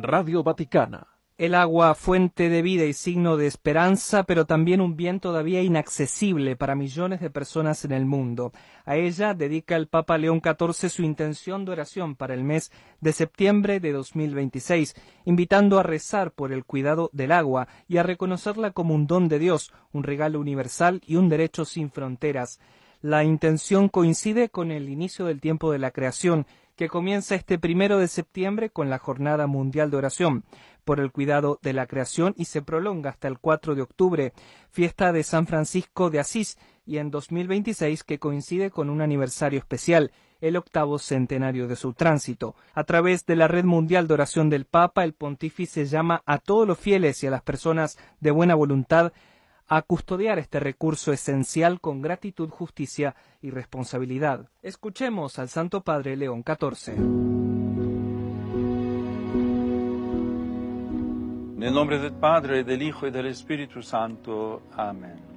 Radio Vaticana. El agua, fuente de vida y signo de esperanza, pero también un bien todavía inaccesible para millones de personas en el mundo. A ella dedica el Papa León XIV su intención de oración para el mes de septiembre de 2026, invitando a rezar por el cuidado del agua y a reconocerla como un don de Dios, un regalo universal y un derecho sin fronteras. La intención coincide con el inicio del tiempo de la creación, que comienza este 1 de septiembre con la Jornada Mundial de Oración por el cuidado de la creación y se prolonga hasta el 4 de octubre, fiesta de San Francisco de Asís, y en 2026 que coincide con un aniversario especial, el 8º centenario de su tránsito. A través de la Red Mundial de Oración del Papa, el pontífice llama a todos los fieles y a las personas de buena voluntad a custodiar este recurso esencial con gratitud, justicia y responsabilidad. Escuchemos al Santo Padre León XIV. Nel nombre del Padre, del Hijo y del Espíritu Santo. Amén.